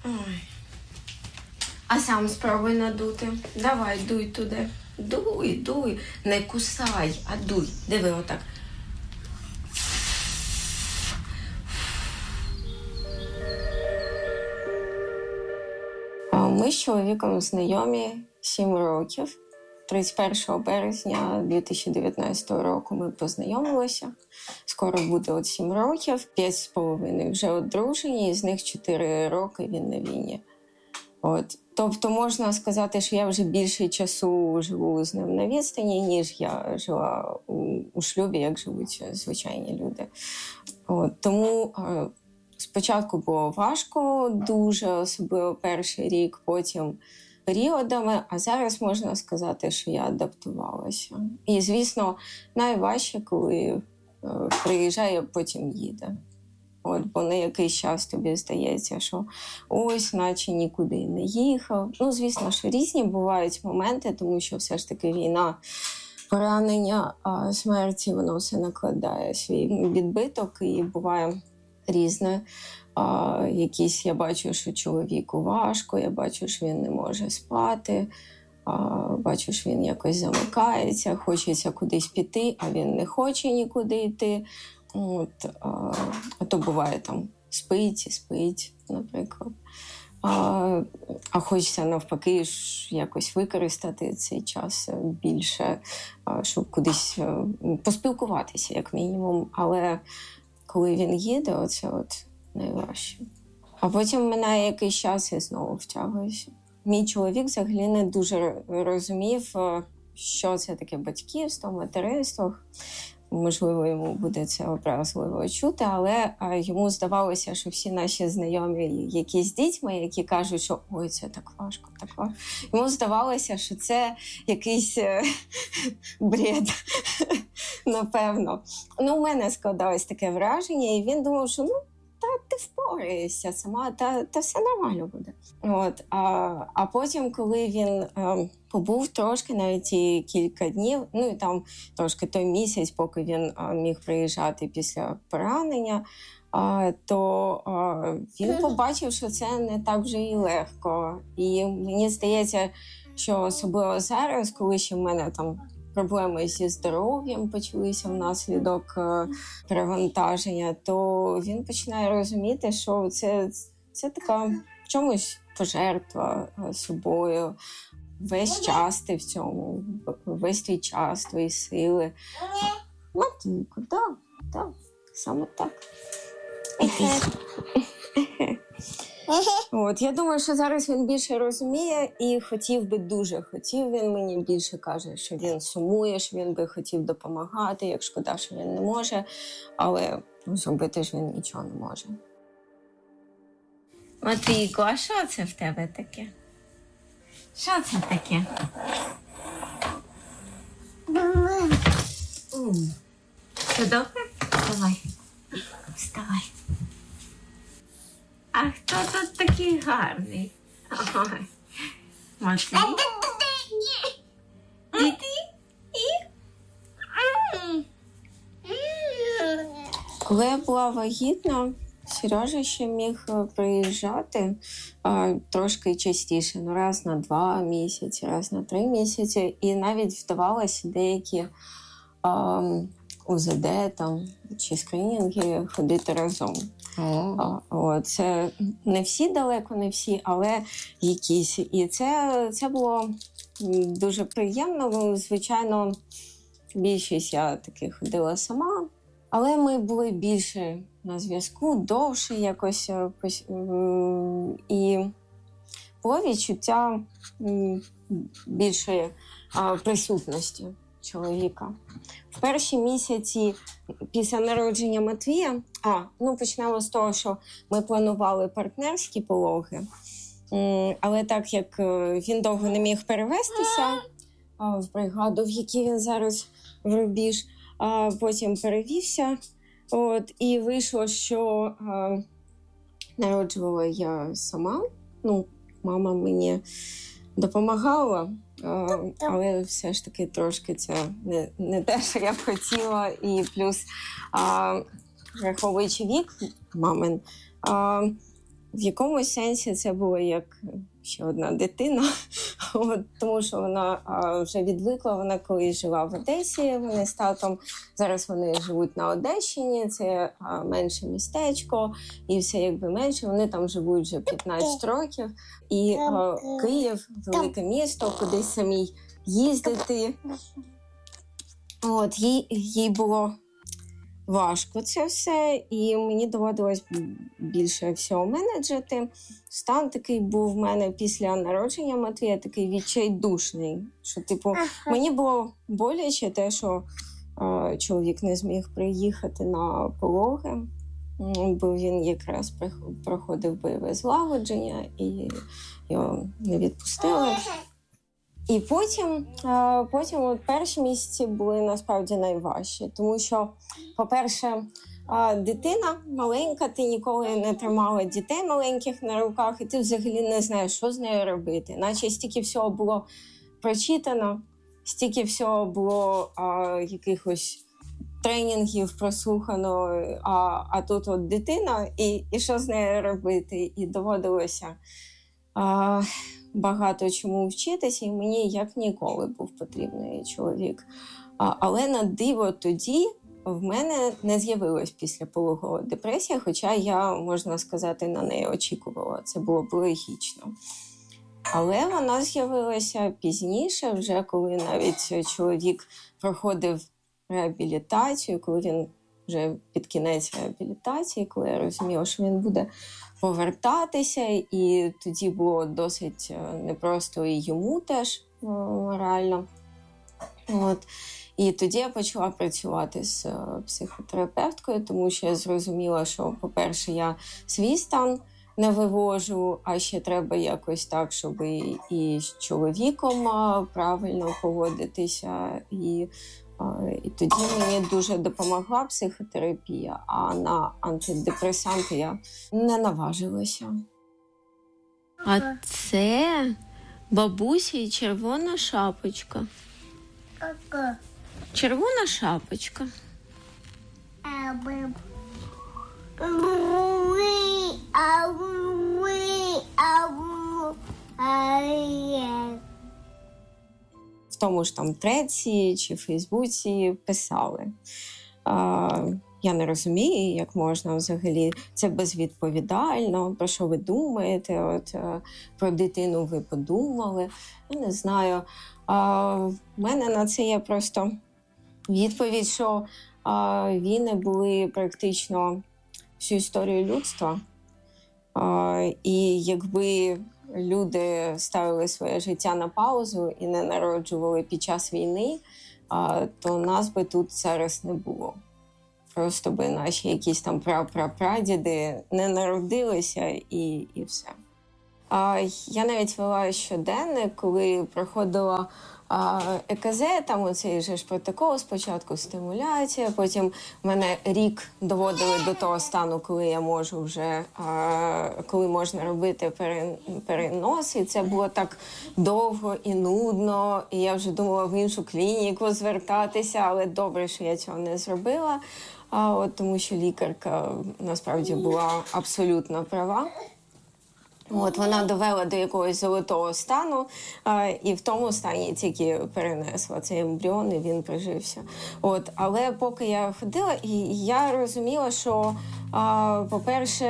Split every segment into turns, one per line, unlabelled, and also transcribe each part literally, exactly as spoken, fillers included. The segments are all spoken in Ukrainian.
Ой. А сам спробуй надути. Давай, дуй туди. Дуй, дуй. Не кусай, а дуй. Диви отак. Ми з чоловіком знайомі сім років. тридцять першого березня дві тисячі дев'ятнадцятого року ми познайомилися. Скоро буде от сім років, п'ять з половиною вже одружені, з них чотири роки він на війні. От. Тобто можна сказати, що я вже більше часу живу з ним на відстані, ніж я жила у, у шлюбі, як живуть звичайні люди. От. Тому е, спочатку було важко дуже, особливо перший рік, потім періодами, а зараз можна сказати, що я адаптувалася. І, звісно, найважче, коли е, приїжджає, потім їде. От, бо на якийсь час тобі здається, що ось, наче нікуди не їхав. Ну, звісно, що різні бувають моменти, тому що все ж таки війна, поранення, а смерті, воно все накладає свій відбиток і буває різне. А, якісь, я бачу, що чоловіку важко, я бачу, що він не може спати, а, бачу, що він якось замикається, хочеться кудись піти, а він не хоче нікуди йти. От, а, а то буває там спить і спить, наприклад. А, а хочеться навпаки ж якось використати цей час більше, а, щоб кудись поспілкуватися, як мінімум. Але коли він їде, оце от найважче. А потім минає якийсь час і знову втягуюся. Мій чоловік взагалі не дуже розумів, що це таке батьківство, материнство. Можливо, йому буде це образливо чути, але йому здавалося, що всі наші знайомі, які з дітьми, які кажуть, що ой, це так важко, так важко. Йому здавалося, що це якийсь бред, напевно. Ну, у мене складалось таке враження, і він думав, що ну, та ти впораєшся сама, та, та все нормально буде. От, а, а потім, коли він а, побув трошки, навіть і кілька днів, ну і там трошки той місяць, поки він а, міг приїжджати після поранення, а, то а, він побачив, що це не так вже і легко. І мені здається, що особливо зараз, коли ще в мене там проблеми зі здоров'ям почалися внаслідок е, перевантаження, то він починає розуміти, що це, це така в чомусь пожертва е, собою. Весь час ти в цьому, весь твій час, твої сили. Матінко, так, так, саме так. От, я думаю, що зараз він більше розуміє і хотів би, дуже хотів. Він мені більше каже, що він сумує, що він би хотів допомагати, як шкода, що він не може, але зробити ж він нічого не може. Матвійко, а що це в тебе таке? Що це таке? Все добре? Давай, вставай. А хто тут такий гарний? Ой, Матвій. І ти? І? Коли я була вагітна, Сережа ще міг приїжджати а, трошки частіше, ну раз на два місяці, раз на три місяці. І навіть вдавалося деякі а, УЗД там, чи скринінги ходити разом. А, о, це не всі далеко, не всі, але якісь. І це, це було дуже приємно. Звичайно, більшість я таки ходила сама, але ми були більше на зв'язку, довше якось. І було відчуття більшої присутності чоловіка. В перші місяці після народження Матвія, а, ну почнемо з того, що ми планували партнерські пологи, але так як він довго не міг перевестися в бригаду, в якій він зараз в рубіж, а потім перевівся, от, і вийшло, що а, народжувала я сама, ну, мама мені допомагала, а, але все ж таки трошки це не, не те, що я б хотіла. І плюс, а, враховуючи вік мамин, а, В якомусь сенсі це було як ще одна дитина, От, тому що вона а, вже відвикла, вона колись жила в Одесі, вони з татом, зараз вони живуть на Одещині, це а, менше містечко, і все якби менше, вони там живуть вже п'ятнадцять років, і а, Київ, велике місто, кудись самій їздити. От, їй, їй було важко це все, і мені доводилось більше всього менеджити. Стан такий був в мене після народження Матвія, такий відчайдушний, що, типу, мені було боляче те, що е, чоловік не зміг приїхати на пологи, бо він якраз проходив бойове злагодження, і його не відпустили. І потім, потім от перші місяці були насправді найважчі, тому що, по-перше, дитина маленька, ти ніколи не тримала дітей маленьких на руках, і ти взагалі не знаєш, що з нею робити. Наче стільки всього було прочитано, стільки всього було а, якихось тренінгів прослухано, а, а тут от дитина, і, і що з нею робити? І доводилося а, багато чому вчитися, і мені як ніколи був потрібний чоловік. А, але на диво тоді в мене не з'явилась післяпологова депресія, хоча я, можна сказати, на неї очікувала. Це було б логічно. Але вона з'явилася пізніше, вже коли навіть чоловік проходив реабілітацію, коли він вже під кінець реабілітації, коли я розуміла, що він буде повертатися, і тоді було досить непросто і йому теж морально. От. І тоді я почала працювати з психотерапевткою, тому що я зрозуміла, що, по-перше, я свій стан не вивожу, а ще треба якось так, щоб і, і з чоловіком правильно поводитися. І, і тоді мені дуже допомогла психотерапія, а на антидепресанти я не наважилася.
А це бабусі червона шапочка.
Ага.
Червона шапочка.
В тому ж там Треці чи Фейсбуці писали. А, я не розумію, як можна взагалі, це безвідповідально, про що ви думаєте, от, про дитину ви подумали, я не знаю. А, в мене на це є просто відповідь, що а, війни були практично всю історію людства. А, і якби люди ставили своє життя на паузу і не народжували під час війни, а, то нас би тут зараз не було. Просто би наші якісь там прапрапрадіди не народилися і, і все. А, я навіть вела щоденник, коли проходила а, е ка зе, там оцей же ж протокол, спочатку стимуляція, потім мене рік доводили до того стану, коли я можу вже, а, коли можна робити перенос, і це було так довго і нудно, і я вже думала в іншу клініку звертатися, але добре, що я цього не зробила, а, от, тому що лікарка насправді була абсолютно права. От, вона довела до якогось золотого стану, а, і в тому стані тільки перенесла цей ембріон, і він прижився. От, але поки я ходила, і я розуміла, що, а, по-перше,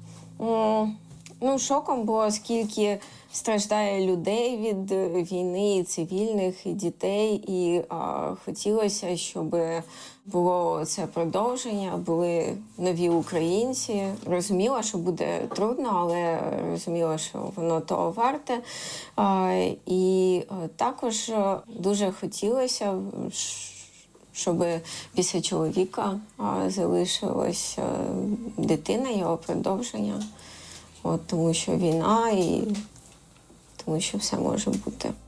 м, ну, шоком було, скільки страждає людей від війни, і цивільних, і дітей, і а, хотілося, щоб було це продовження, були нові українці. Розуміла, що буде трудно, але розуміла, що воно того варте. А, і також дуже хотілося, щоб після чоловіка а, залишилась дитина, його продовження. От, тому що війна і тому що все може бути.